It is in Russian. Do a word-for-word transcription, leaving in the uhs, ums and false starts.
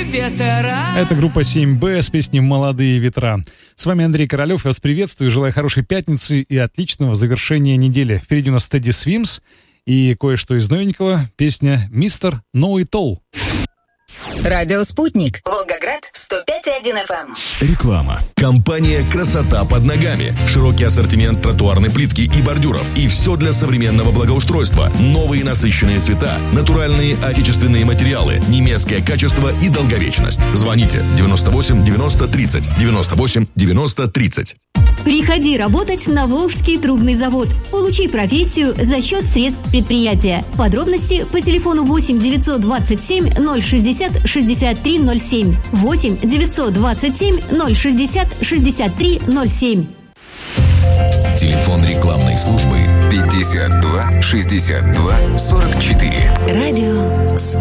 ветра. Это группа семь бэ с песней «Молодые ветра». С вами Андрей Королев. Я вас приветствую. Желаю хорошей пятницы и отличного завершения недели. Впереди у нас Teddy Swims и кое-что из новенького. Песня «Мистер Know It All». Радио «Спутник». Волгоград, сто пять и один эф эм. Реклама. Компания «Красота под ногами». Широкий ассортимент тротуарной плитки и бордюров. И все для современного благоустройства. Новые насыщенные цвета, натуральные отечественные материалы, немецкое качество и долговечность. Звоните девяносто восемь девяносто тридцать, девяносто восемь девяносто тридцать. Приходи работать на Волжский трубный завод. Получи профессию за счет средств предприятия. Подробности по телефону восемь девятьсот двадцать семь ноль шестьдесят шестьдесят три ноль семь. восемь девятьсот двадцать семь ноль шестьдесят шестьдесят три ноль семь. Телефон рекламной службы пятьдесят два шестьдесят два сорок четыре. Радио